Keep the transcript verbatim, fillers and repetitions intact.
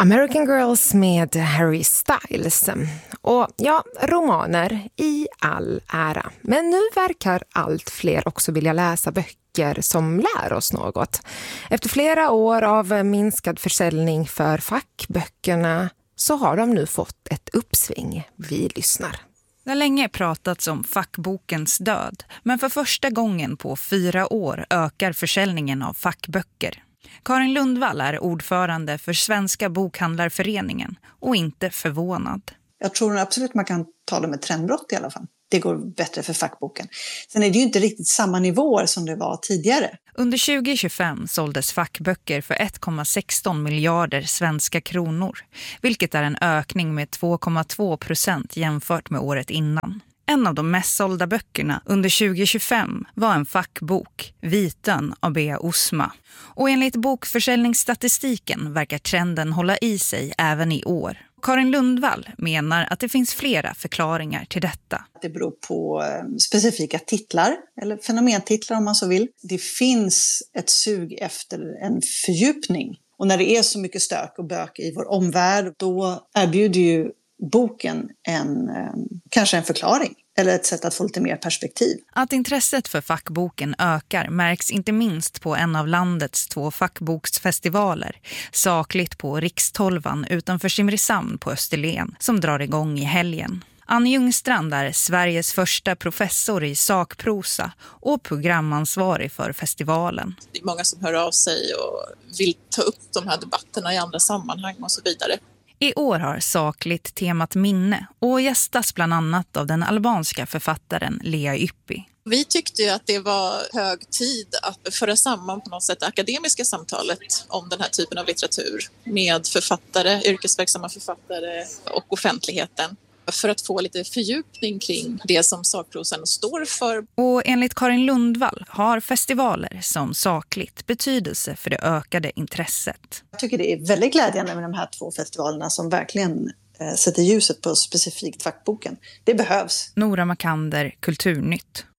American Girls med Harry Styles. Och ja, romaner i all ära. Men nu verkar allt fler också vilja läsa böcker som lär oss något. Efter flera år av minskad försäljning för fackböckerna så har de nu fått ett uppsving. Vi lyssnar. Det har länge pratats om fackbokens död, men för första gången på fyra år ökar försäljningen av fackböcker. Karin Lundvall är ordförande för Svenska bokhandlarföreningen och inte förvånad. Jag tror absolut man kan tala om ett trendbrott i alla fall. Det går bättre för fackboken. Sen är det ju inte riktigt samma nivåer som det var tidigare. Under tjugo tjugofem såldes fackböcker för ett komma sexton miljarder svenska kronor, vilket är en ökning med två komma två procent jämfört med året innan. En av de mest sålda böckerna under tjugo tjugofem var en fackbok, Viten av Bea Osma. Och enligt bokförsäljningsstatistiken verkar trenden hålla i sig även i år. Karin Lundvall menar att det finns flera förklaringar till detta. Det beror på specifika titlar, eller fenomentitlar om man så vill. Det finns ett sug efter en fördjupning. Och när det är så mycket stök och bök i vår omvärld, då erbjuder ju boken en, kanske en förklaring eller ett sätt att få lite mer perspektiv. Att intresset för fackboken ökar märks inte minst på en av landets två fackboksfestivaler, sakligt på Rikstolvan utanför Simrishamn på Österlen, som drar igång i helgen. Ann Ljungstrand är Sveriges första professor i sakprosa och programansvarig för festivalen. Det är många som hör av sig och vill ta upp de här debatterna i andra sammanhang och så vidare. I år har sakligt temat minne och gästas bland annat av den albanska författaren Lea Ypi. Vi tyckte ju att det var hög tid att föra samman på något sätt det akademiska samtalet om den här typen av litteratur med författare, yrkesverksamma författare och offentligheten. För att få lite fördjupning kring det som sakprosan står för. Och enligt Karin Lundvall har festivaler som sakligt betydelse för det ökade intresset. Jag tycker det är väldigt glädjande med de här två festivalerna som verkligen eh, sätter ljuset på specifikt fackboken. Det behövs. Nora Makander, Kulturnytt.